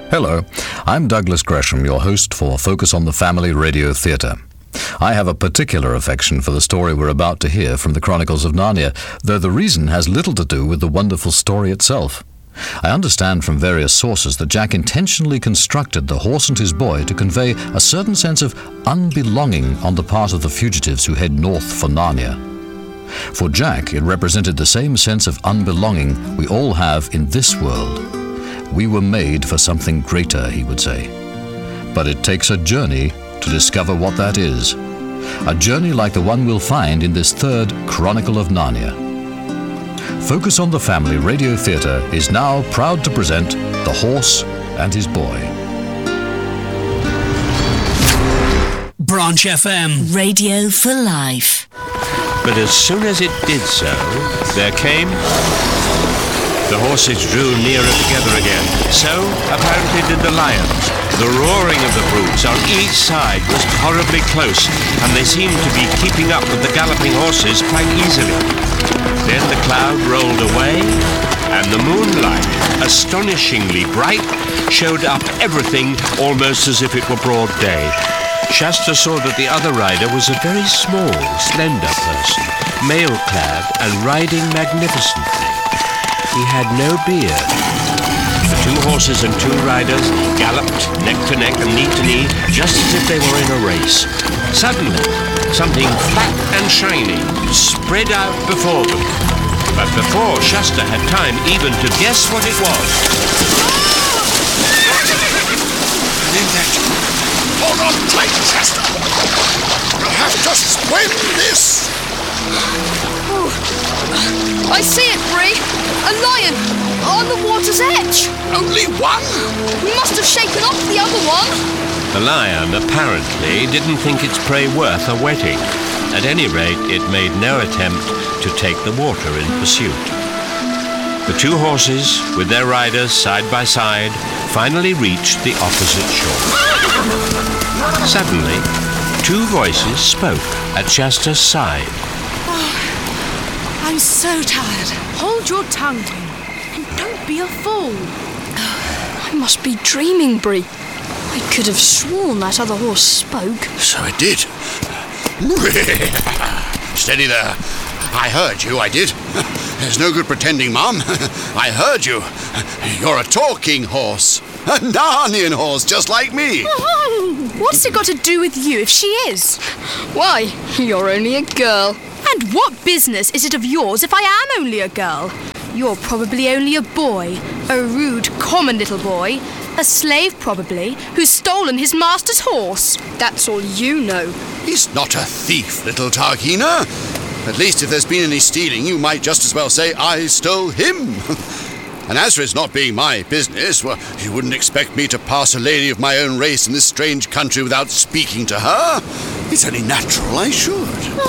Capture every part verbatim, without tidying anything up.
Hello, I'm Douglas Gresham, your host for Focus on the Family Radio Theatre. I have a particular affection for the story we're about to hear from the Chronicles of Narnia, though the reason has little to do with the wonderful story itself. I understand from various sources that Jack intentionally constructed the horse and his boy to convey a certain sense of unbelonging on the part of the fugitives who head north for Narnia. For Jack, it represented the same sense of unbelonging we all have in this world. We were made for something greater, he would say. But it takes a journey to discover what that is. A journey like the one we'll find in this third Chronicle of Narnia. Focus on the Family Radio Theatre is now proud to present The Horse and His Boy. Branch F M. Radio for life. But as soon as it did so, there came... The horses drew nearer together again. So, apparently, did the lions. The roaring of the brutes on each side was horribly close, and they seemed to be keeping up with the galloping horses quite easily. Then the cloud rolled away, and the moonlight, astonishingly bright, showed up everything almost as if it were broad day. Shasta saw that the other rider was a very small, slender person, mail-clad and riding magnificently. He had no beard. The two horses and two riders galloped neck to neck and knee to knee, just as if they were in a race. Suddenly, something flat and shiny spread out before them. But before Shasta had time even to guess what it was... Hold on tight, Shasta! You'll have to swim this! Oh, I see it, Bree! A lion! On the water's edge! Only one? We must have shaken off the other one! The lion apparently didn't think its prey worth a wetting. At any rate, it made no attempt to take the water in pursuit. The two horses, with their riders side by side, finally reached the opposite shore. Suddenly, two voices spoke at Shasta's side. Oh, I'm so tired. Hold your tongue, and don't be a fool. I must be dreaming, Bree. I could have sworn that other horse spoke. So it did. Steady there. I heard you, I did. There's no good pretending, Mum. I heard you. You're a talking horse. A Narnian horse, just like me. Oh, what's it got to do with you if she is? Why, you're only a girl. And what business is it of yours if I am only a girl? You're probably only a boy. A rude, common little boy. A slave, probably, who's stolen his master's horse. That's all you know. He's not a thief, little Targhina. At least if there's been any stealing, you might just as well say I stole him. And as for his not being my business, well, you wouldn't expect me to pass a lady of my own race in this strange country without speaking to her. It's only natural I should.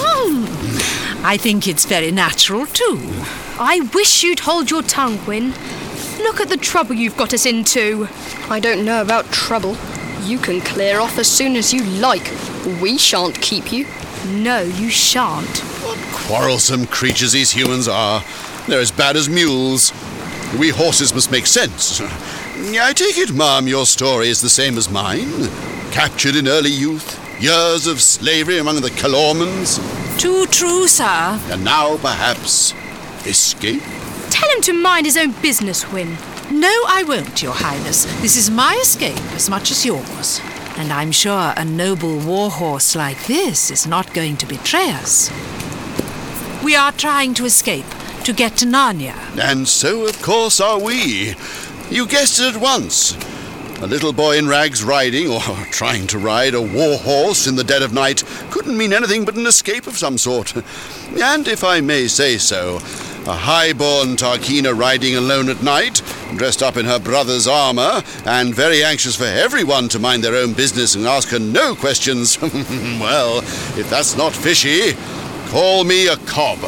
Oh, I think it's very natural, too. I wish you'd hold your tongue, Gwyn. Look at the trouble you've got us into. I don't know about trouble. You can clear off as soon as you like. We shan't keep you. No, you shan't. What quarrelsome creatures these humans are. They're as bad as mules. We horses must make sense. I take it, Ma'am, your story is the same as mine. Captured in early youth, years of slavery among the Calormans. Too true, sir. And now, perhaps, escape? Tell him to mind his own business, Gwyn. No, I won't, Your Highness. This is my escape as much as yours. And I'm sure a noble war horse like this is not going to betray us. We are trying to escape, to get to Narnia. And so, of course, are we. You guessed it at once. A little boy in rags riding, or trying to ride, a war horse in the dead of night couldn't mean anything but an escape of some sort. And, if I may say so, a high-born Targhina riding alone at night, dressed up in her brother's armour, and very anxious for everyone to mind their own business and ask her no questions. Well, if that's not fishy, call me a cob.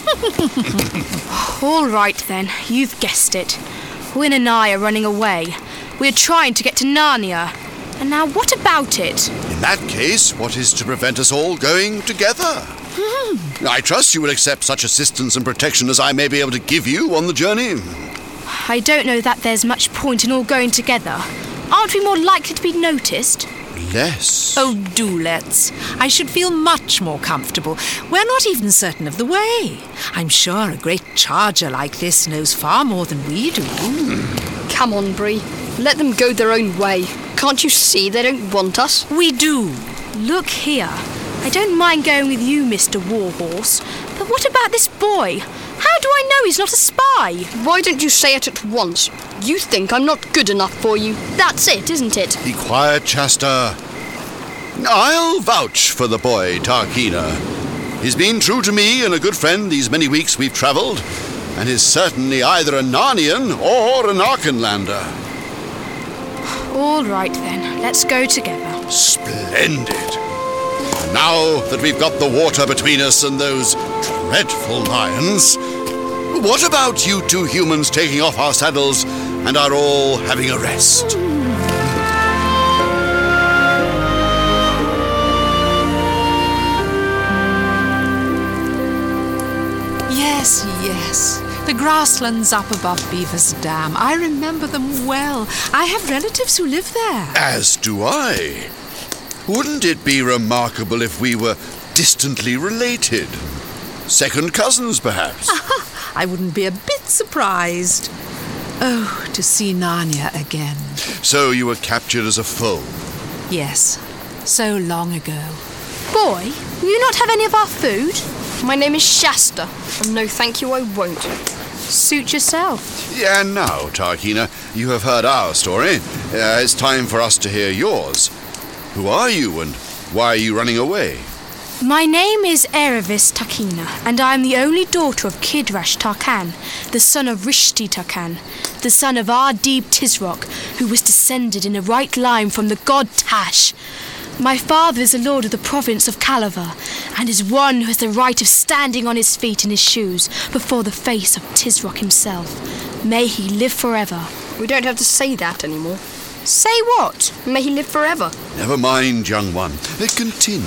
All right, then. You've guessed it. Gwyn and I are running away. We're trying to get to Narnia. And now what about it? In that case, what is to prevent us all going together? Hmm. I trust you will accept such assistance and protection as I may be able to give you on the journey. I don't know that there's much point in all going together. Aren't we more likely to be noticed? Less. Oh, do let's. I should feel much more comfortable. We're not even certain of the way. I'm sure a great charger like this knows far more than we do. Come on, Bree. Let them go their own way. Can't you see they don't want us? We do. Look here. I don't mind going with you, Mister Warhorse. But what about this boy? How do I know he's not a spy? Why don't you say it at once? You think I'm not good enough for you. That's it, isn't it? Be quiet, Shasta. I'll vouch for the boy, Tarkina. He's been true to me and a good friend these many weeks we've travelled, and is certainly either a Narnian or an Archenlander. All right, then. Let's go together. Splendid. And now that we've got the water between us and those dreadful lions, what about you two humans taking off our saddles and are all having a rest? Yes, yes. The grasslands up above Beaver's Dam. I remember them well. I have relatives who live there. As do I. Wouldn't it be remarkable if we were distantly related? Second cousins, perhaps? I wouldn't be a bit surprised. Oh, to see Narnia again. So you were captured as a foe? Yes, so long ago. Boy, will you not have any of our food? My name is Shasta, and no thank you, I won't. Suit yourself. Yeah, and now, Tarkina, you have heard our story. Uh, it's time for us to hear yours. Who are you, and why are you running away? My name is Erevis Tarkina, and I am the only daughter of Kidrash Tarkan, the son of Rishti Tarkan, the son of Ardib Tisroc, who was descended in a right line from the god Tash. My father is the lord of the province of Calaver, and is one who has the right of standing on his feet in his shoes before the face of Tisroc himself. May he live forever. We don't have to say that anymore. Say what? May he live forever. Never mind, young one. Uh, continue.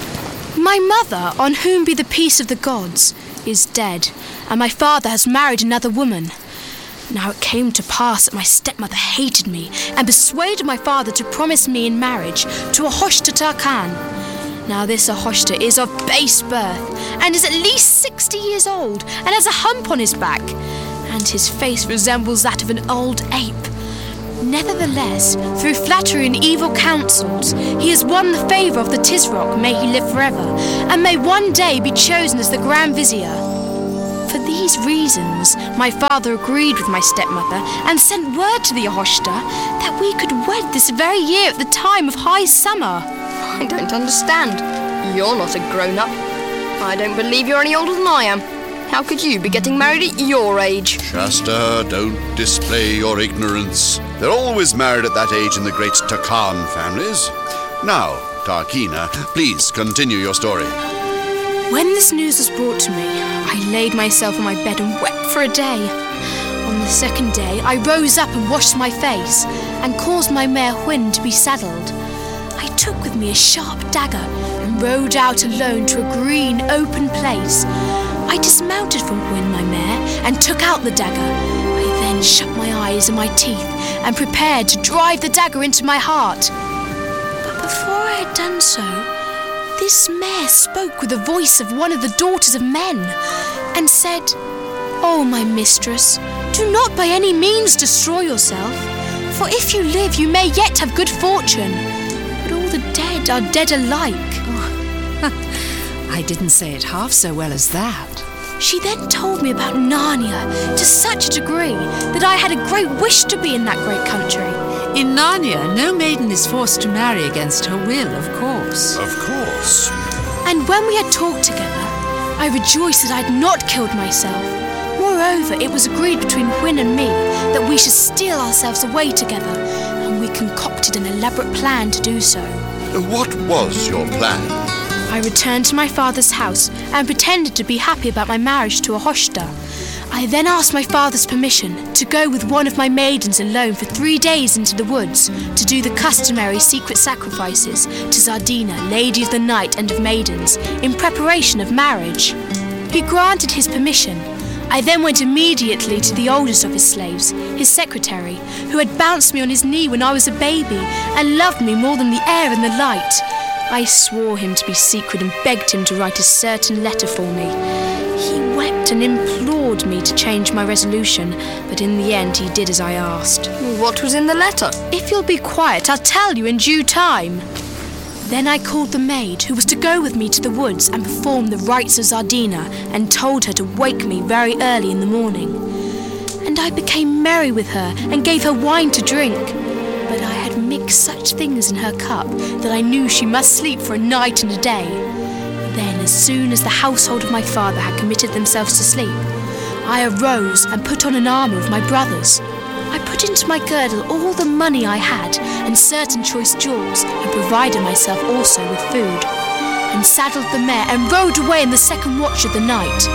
My mother, on whom be the peace of the gods, is dead, and my father has married another woman. Now it came to pass that my stepmother hated me and persuaded my father to promise me in marriage to Ahoshta Tarkan. Now this Ahoshta is of base birth and is at least sixty years old and has a hump on his back, and his face resembles that of an old ape. Nevertheless, through flattery and evil counsels, he has won the favour of the Tisroc, may he live forever, and may one day be chosen as the Grand Vizier. For these reasons, my father agreed with my stepmother and sent word to the Ahoshta that we could wed this very year at the time of high summer. I don't understand. You're not a grown-up. I don't believe you're any older than I am. How could you be getting married at your age? Shasta, don't display your ignorance. They're always married at that age in the great Tarkan families. Now, Tarkina, please continue your story. When this news was brought to me, I laid myself on my bed and wept for a day. On the second day, I rose up and washed my face, and caused my mare Hwin to be saddled. I took with me a sharp dagger and rode out alone to a green, open place. I dismounted from Hwin, my mare, and took out the dagger. I then shut my eyes and my teeth and prepared to drive the dagger into my heart. But before I had done so, this mare spoke with the voice of one of the daughters of men, and said, "Oh, my mistress, do not by any means destroy yourself, for if you live you may yet have good fortune, but all the dead are dead alike." Oh, I didn't say it half so well as that. She then told me about Narnia to such a degree that I had a great wish to be in that great country. In Narnia, no maiden is forced to marry against her will, of course. Of course. And when we had talked together, I rejoiced that I had not killed myself. Moreover, it was agreed between Hwin and me that we should steal ourselves away together, and we concocted an elaborate plan to do so. What was your plan? I returned to my father's house and pretended to be happy about my marriage to Ahoshta. I then asked my father's permission to go with one of my maidens alone for three days into the woods to do the customary secret sacrifices to Zardina, Lady of the Night and of Maidens, in preparation of marriage. He granted his permission. I then went immediately to the oldest of his slaves, his secretary, who had bounced me on his knee when I was a baby and loved me more than the air and the light. I swore him to be secret and begged him to write a certain letter for me. He wept and implored me to change my resolution, but in the end he did as I asked. What was in the letter? If you'll be quiet, I'll tell you in due time. Then I called the maid, who was to go with me to the woods and perform the rites of Zardina, and told her to wake me very early in the morning. And I became merry with her and gave her wine to drink. But I had mixed such things in her cup that I knew she must sleep for a night and a day. Then, as soon as the household of my father had committed themselves to sleep, I arose and put on an armour of my brother's. I put into my girdle all the money I had and certain choice jewels, and provided myself also with food, and saddled the mare and rode away in the second watch of the night.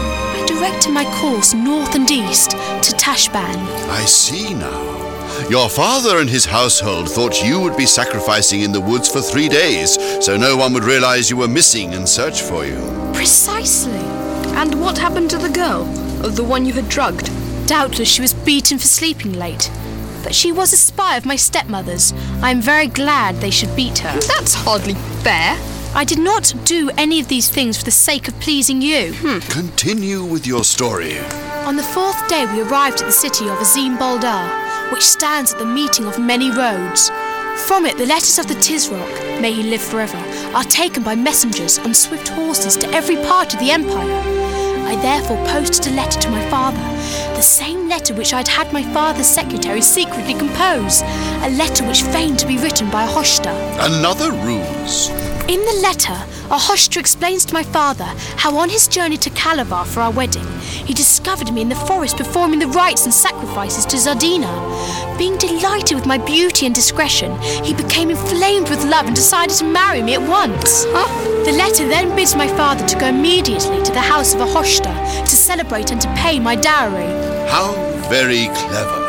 I directed my course north and east to Tashban. I see now. Your father and his household thought you would be sacrificing in the woods for three days, so no one would realize you were missing and search for you. Precisely. And what happened to the girl? The one you had drugged? Doubtless she was beaten for sleeping late. But she was a spy of my stepmother's. I am very glad they should beat her. That's hardly fair. I did not do any of these things for the sake of pleasing you. Hmm. Continue with your story. On the fourth day we arrived at the city of Azim Baldar, which stands at the meeting of many roads. From it the letters of the Tisroc, may he live forever, are taken by messengers on swift horses to every part of the empire. I therefore posted a letter to my father, the same letter which I'd had my father's secretary secretly compose, a letter which feigned to be written by Ahoshta. Another ruse. In the letter, Ahoshta explains to my father how on his journey to Calabar for our wedding, he discovered me in the forest performing the rites and sacrifices to Zardina. Being delighted with my beauty and discretion, he became inflamed with love and decided to marry me at once. Huh? The letter then bids my father to go immediately to the house of Ahoshta to celebrate and to pay my dowry. How very clever.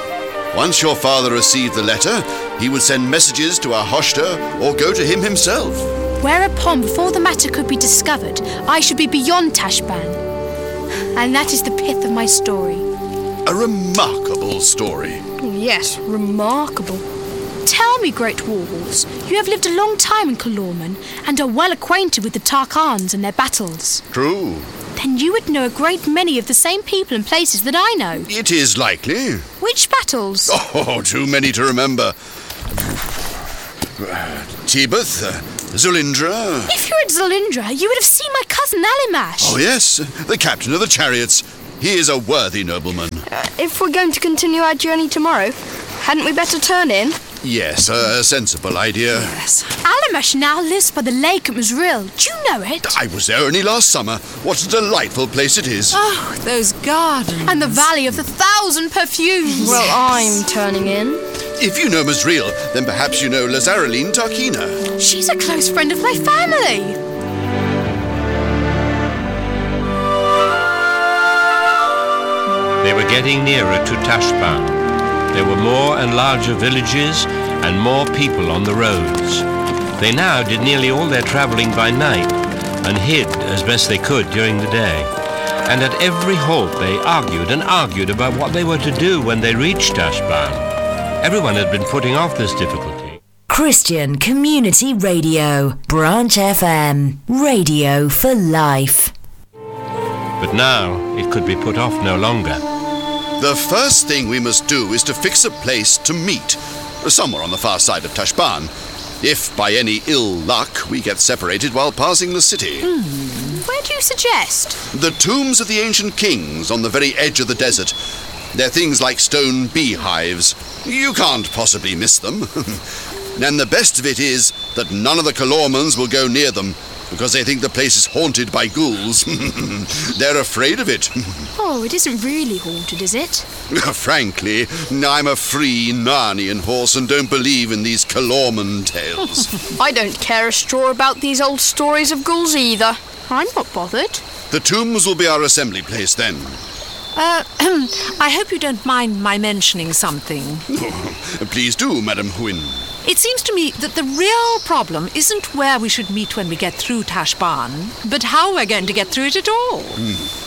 Once your father received the letter, he would send messages to Ahoshta or go to him himself. Whereupon, before the matter could be discovered, I should be beyond Tashban. And that is the pith of my story. A remarkable story. Yes, remarkable. Tell me, Great Warhorse, you have lived a long time in Calormen and are well acquainted with the Tarkans and their battles. True. Then you would know a great many of the same people and places that I know. It is likely. Which battles? Oh, too many to remember. Tebeth, uh, Zulindra. If you're at Zulindra, you would have seen my cousin Alimash. Oh, yes, the captain of the chariots. He is a worthy nobleman. Uh, if we're going to continue our journey tomorrow, hadn't we better turn in? Yes, a sensible idea. Yes. Alimash now lives by the lake at Masril. Do you know it? I was there only last summer. What a delightful place it is. Oh, those gardens. And the Valley of the Thousand Perfumes. Well, I'm turning in. If you know Masril, then perhaps you know Lazaraline Tarkina. She's a close friend of my family. They were getting nearer to Tashban. There were more and larger villages and more people on the roads. They now did nearly all their travelling by night and hid as best they could during the day. And at every halt they argued and argued about what they were to do when they reached Tashban. Everyone had been putting off this difficulty. Christian Community Radio, Branch F M, radio for life. But now it could be put off no longer. The first thing we must do is to fix a place to meet, somewhere on the far side of Tashban, if by any ill luck we get separated while passing the city. Hmm. Where do you suggest? The tombs of the ancient kings on the very edge of the desert. They're things like stone beehives. You can't possibly miss them. And the best of it is that none of the Calormans will go near them, because they think the place is haunted by ghouls. They're afraid of it. Oh, it isn't really haunted, is it? Frankly, I'm a free Narnian horse and don't believe in these Calorman tales. I don't care a straw about these old stories of ghouls either. I'm not bothered. The tombs will be our assembly place then. Uh, I hope you don't mind my mentioning something. Oh, please do, Madam Huin. It seems to me that the real problem isn't where we should meet when we get through Tashban, but how we're going to get through it at all. Mm.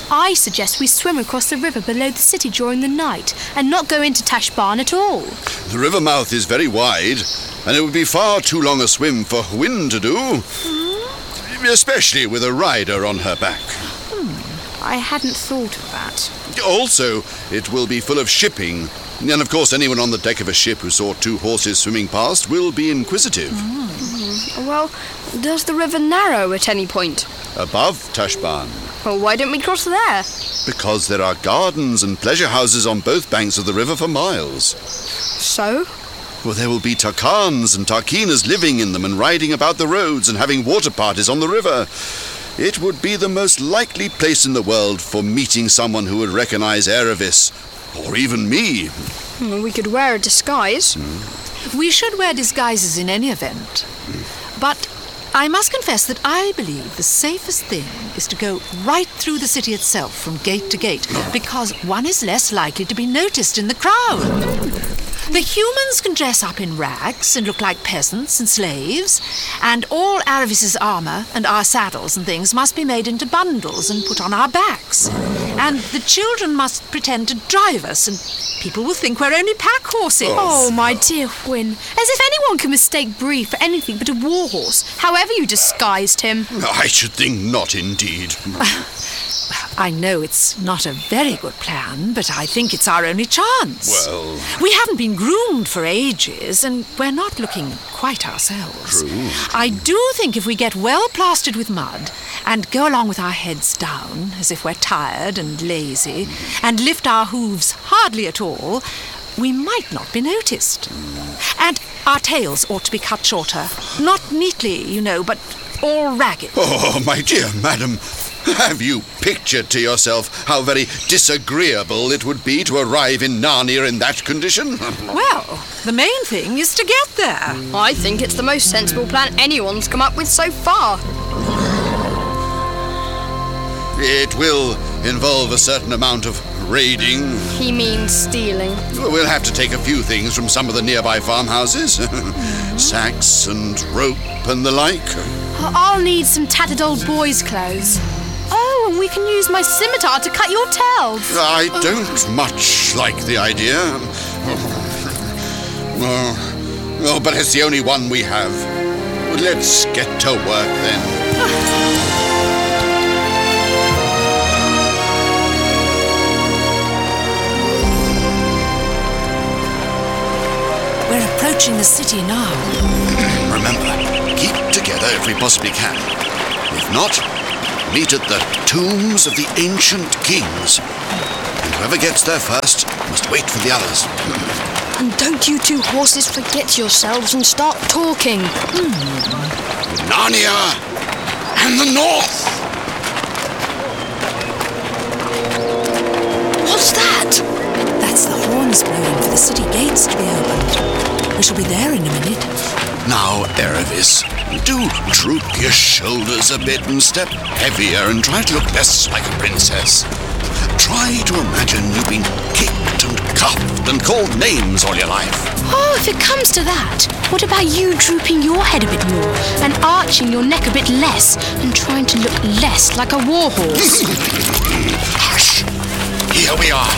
I suggest we swim across the river below the city during the night and not go into Tashbaan at all. The river mouth is very wide, and it would be far too long a swim for Hwin to do, mm. especially with a rider on her back. Hmm. I hadn't thought of that. Also, it will be full of shipping, and of course anyone on the deck of a ship who saw two horses swimming past will be inquisitive. Mm. Mm. Well, does the river narrow at any point? Above Tashbaan. Well, why don't we cross there? Because there are gardens and pleasure houses on both banks of the river for miles. So? Well, there will be Tarkans and Tarkinas living in them and riding about the roads and having water parties on the river. It would be the most likely place in the world for meeting someone who would recognize Erevis, or even me. Well, we could wear a disguise. Mm. We should wear disguises in any event. Mm. But I must confess that I believe the safest thing is to go right through the city itself from gate to gate, because one is less likely to be noticed in the crowd. The humans can dress up in rags and look like peasants and slaves, and all Aravis's armour and our saddles and things must be made into bundles and put on our backs. And the children must pretend to drive us, and people will think we're only pack horses. Oh, my dear Hwin. As if anyone could mistake Bree for anything but a warhorse, however you disguised him. I should think not, indeed. I know it's not a very good plan, but I think it's our only chance. Well... We haven't been groomed for ages, and we're not looking quite ourselves. True. I do think if we get well plastered with mud and go along with our heads down, as if we're tired and lazy, and lift our hooves hardly at all, we might not be noticed. And our tails ought to be cut shorter. Not neatly, you know, but all ragged. Oh, my dear madam, have you pictured to yourself how very disagreeable it would be to arrive in Narnia in that condition? Well, the main thing is to get there. I think it's the most sensible plan anyone's come up with so far. It will involve a certain amount of raiding. He means stealing. We'll have to take a few things from some of the nearby farmhouses. Sacks and rope and the like. I'll need some tattered old boys' clothes. Oh, and we can use my scimitar to cut your tails. I don't much like the idea. Oh, oh, but it's the only one we have. Let's get to work then. We're approaching the city now. Remember, keep together if we possibly can. If not, meet at the tombs of the ancient kings. And whoever gets there first must wait for the others. And don't you two horses forget yourselves and start talking. Hmm. Narnia and the North. What's that? That's the horns blowing for the city gates to be opened. We shall be there in a minute. Now, Erevis, do droop your shoulders a bit and step heavier and try to look less like a princess. Try to imagine you've been kicked and cuffed and called names all your life. Oh, if it comes to that, what about you drooping your head a bit more and arching your neck a bit less and trying to look less like a warhorse? Hush! Here we are.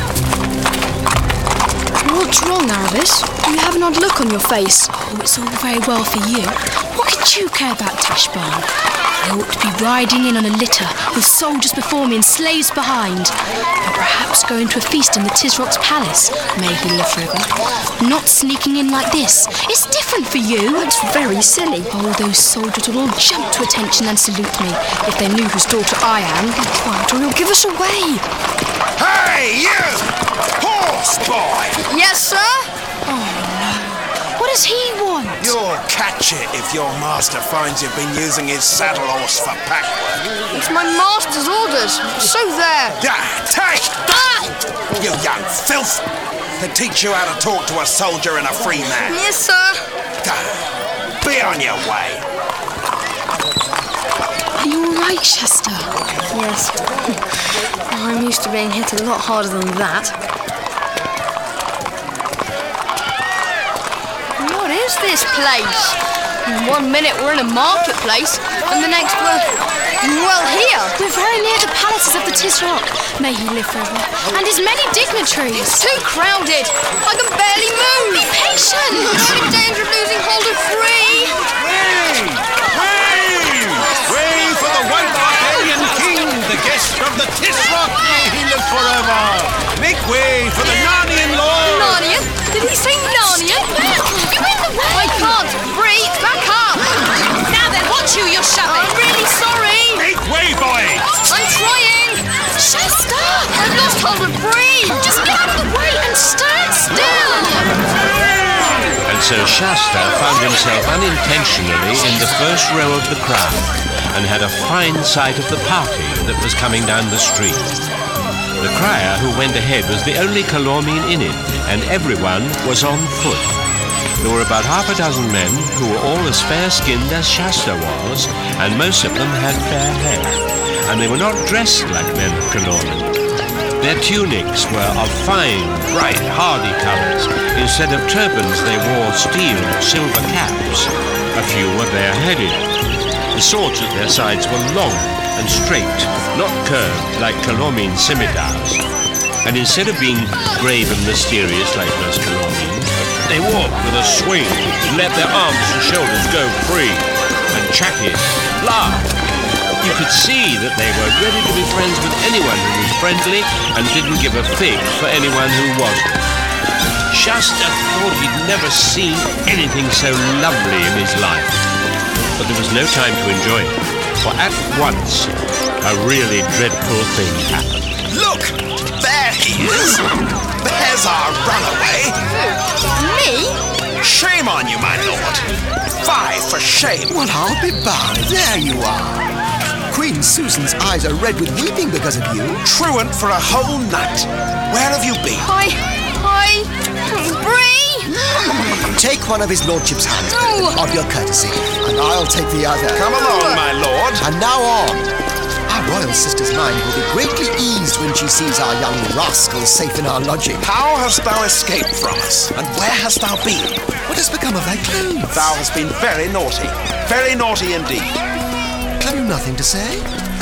What's wrong, Aravis? You have an odd look on your face. Oh, it's all very well for you. What could you care about Tashbaan? I ought to be riding in on a litter with soldiers before me and slaves behind. Or perhaps going to a feast in the Tisroc's palace. May he live forever. Not sneaking in like this. It's different for you. It's very silly. Oh, those soldiers would all jump to attention and salute me if they knew whose daughter I am. Be quiet or you'll give us away. Hey, you! Horse boy! Yes, sir? Oh, no. What does he want? You'll catch it if your master finds you've been using his saddle horse for pack work. It's my master's orders. So there. Ah, take that! You young filth! They teach you how to talk to a soldier and a free man. Yes, sir. Ah, be on your way. Are you all right, Shasta? Yes. I'm used to being hit a lot harder than that. What is this place? One minute we're in a marketplace, and the next we're, well, here. We're very near the palaces of the Tisroc. May he live forever. And his many dignitaries. It's too crowded. I can barely move. Be patient. We're in danger of losing hold of Free. Way! Way! Way for the white barbarian king, the guest of the Tisroc. May he live forever. Make way for the Narnian lord. Narnian? Did he say Narnian? You in the way. I can't. Free, back up. Now then, watch who you're shoving. I'm really sorry. Make way, boys. I'm trying. Shasta! I've lost hold of Bree. Just get out of the way and stand still. And so Shasta found himself unintentionally in the first row of the crowd and had a fine sight of the party that was coming down the street. The crier who went ahead was the only Calormene in it, and everyone was on foot. There were about half a dozen men who were all as fair-skinned as Shasta was, and most of them had fair hair, and they were not dressed like men of Calormene. Their tunics were of fine, bright, hardy colours. Instead of turbans, they wore steel or silver caps. A few were bareheaded. The swords at their sides were long and straight, not curved like Calormene scimitars. And instead of being grave and mysterious like most Calormene, they walked with a swing and let their arms and shoulders go free, and chatted, laughed. You could see that they were ready to be friends with anyone who was friendly and didn't give a fig for anyone who wasn't. Shasta thought he'd never seen anything so lovely in his life. But there was no time to enjoy it, for at once a really dreadful thing happened. Look! There he is! There's our runaway! Me? Shame on you, my lord! Fie for shame! Well, I'll be bound. There you are. Queen Susan's eyes are red with weeping because of you. Truant for a whole night. Where have you been? I... I... Bree! Take one of his lordship's hands, No. of your courtesy, and I'll take the other. Come along, my lord. And now on. Our royal sister's mind will be greatly eased when she sees our young rascal safe in our lodging. How hast thou escaped from us? And where hast thou been? What has become of thy clothes? Thou hast been very naughty. Very naughty indeed. Have you nothing to say?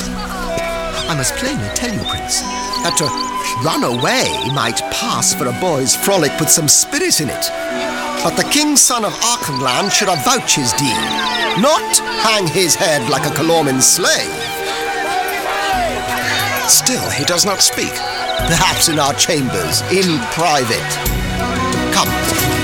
I must plainly tell you, Prince, that to run away might pass for a boy's frolic with some spirit in it. But the king's son of Archenland should avouch his deed, not hang his head like a Calormene slave. Still, he does not speak. Perhaps in our chambers, in private. Come.